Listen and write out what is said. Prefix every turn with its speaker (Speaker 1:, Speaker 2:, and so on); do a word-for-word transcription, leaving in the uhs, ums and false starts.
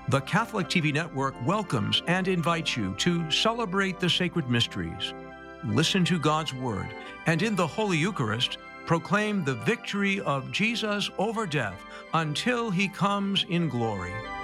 Speaker 1: The Catholic T V Network welcomes and invites you to celebrate the sacred mysteries, listen to God's Word, and in the Holy Eucharist, proclaim the victory of Jesus over death until he comes in glory.